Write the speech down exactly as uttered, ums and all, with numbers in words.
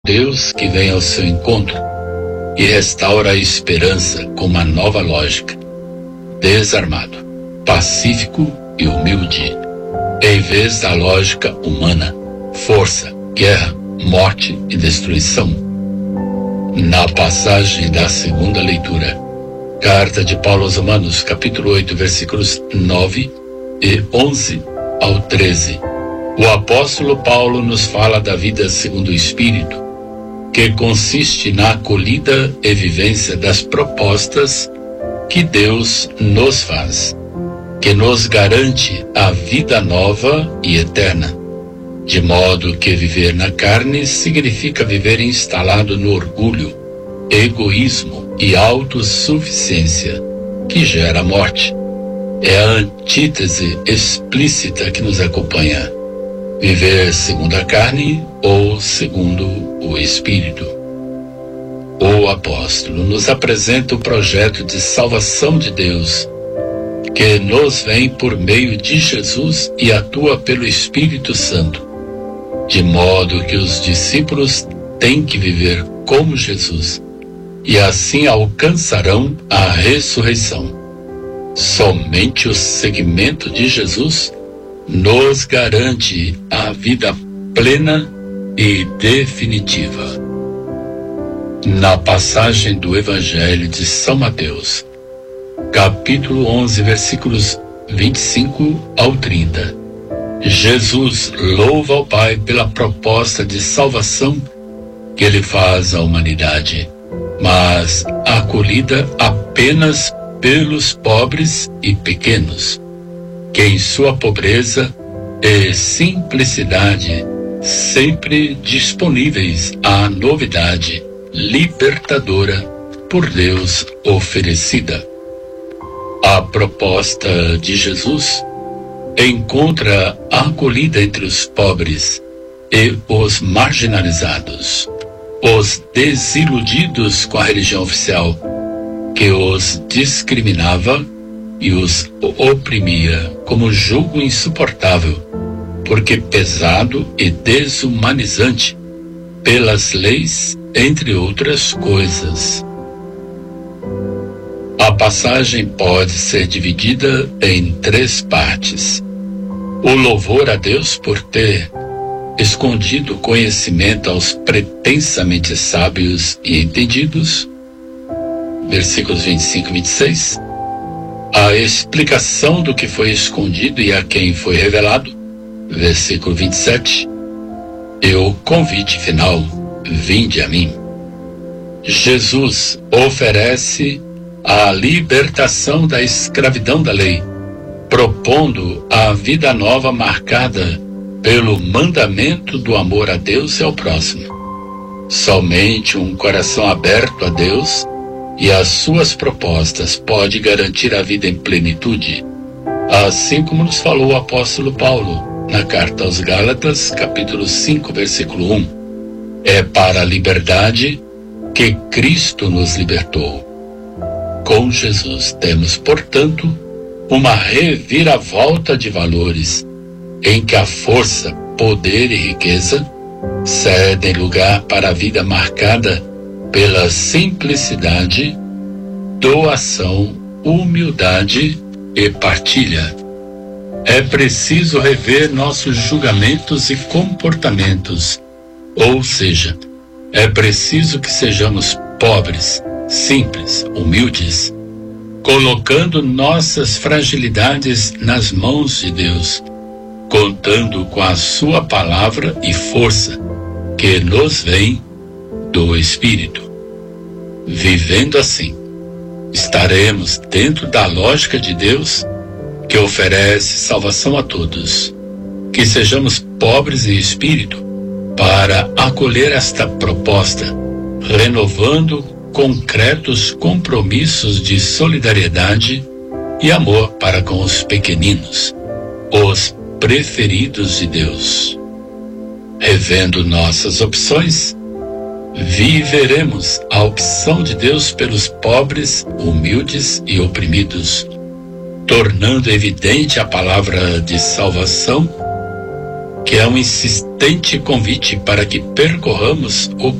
Deus que vem ao seu encontro e restaura a esperança com uma nova lógica, desarmado, pacífico e humilde, em vez da lógica humana, força, guerra, morte e destruição. Na passagem da segunda leitura, carta de Paulo aos Romanos, capítulo oito, versículos nove e onze ao treze, o apóstolo Paulo nos fala da vida segundo o Espírito, que consiste na acolhida e vivência das propostas que Deus nos faz, que nos garante a vida nova e eterna, de modo que viver na carne significa viver instalado no orgulho, egoísmo e autossuficiência, que gera morte. É a antítese explícita que nos acompanha. Viver segundo a carne ou segundo o Espírito. O apóstolo nos apresenta o projeto de salvação de Deus, que nos vem por meio de Jesus e atua pelo Espírito Santo, de modo que os discípulos têm que viver como Jesus, e assim alcançarão a ressurreição. Somente o seguimento de Jesus nos garante a vida plena e definitiva. Na passagem do Evangelho de São Mateus, capítulo onze, versículos vinte e cinco ao trinta, Jesus louva ao Pai pela proposta de salvação que Ele faz à humanidade, mas acolhida apenas pelos pobres e pequenos, que em sua pobreza e simplicidade sempre disponíveis à novidade libertadora por Deus oferecida. A proposta de Jesus encontra a acolhida entre os pobres e os marginalizados, os desiludidos com a religião oficial, que os discriminava e os oprimia como jugo insuportável, porque pesado e desumanizante pelas leis, entre outras coisas. A passagem pode ser dividida em três partes. O louvor a Deus por ter escondido conhecimento aos pretensamente sábios e entendidos, versículos vinte e cinco e vinte e seis, a explicação do que foi escondido e a quem foi revelado, versículo vinte e sete, e o convite final, vinde a mim. Jesus oferece a libertação da escravidão da lei, propondo a vida nova marcada pelo mandamento do amor a Deus e ao próximo. Somente um coração aberto a Deus e as suas propostas pode garantir a vida em plenitude, assim como nos falou o apóstolo Paulo na carta aos Gálatas, capítulo cinco, versículo um. É para a liberdade que Cristo nos libertou. Com Jesus temos, portanto, uma reviravolta de valores, em que a força, poder e riqueza cedem lugar para a vida marcada pela simplicidade, doação, humildade e partilha. É preciso rever nossos julgamentos e comportamentos, ou seja, é preciso que sejamos pobres, simples, humildes, colocando nossas fragilidades nas mãos de Deus, contando com a sua palavra e força, que nos vem do Espírito. Vivendo assim, estaremos dentro da lógica de Deus, que oferece salvação a todos. Que sejamos pobres em espírito para acolher esta proposta, renovando concretos compromissos de solidariedade e amor para com os pequeninos, os preferidos de Deus. Revendo nossas opções, viveremos a opção de Deus pelos pobres, humildes e oprimidos, tornando evidente a palavra de salvação que é um insistente convite para que percorramos o